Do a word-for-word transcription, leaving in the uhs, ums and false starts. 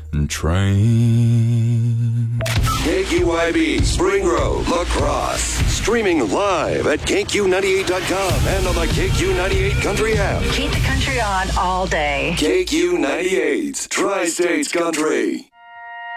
train. K Q Y B, Spring Grove, La Crosse. Streaming live at K Q ninety-eight dot com and on the K Q ninety-eight Country app. Keep the country on all day. K Q ninety-eight, Tri-States Country.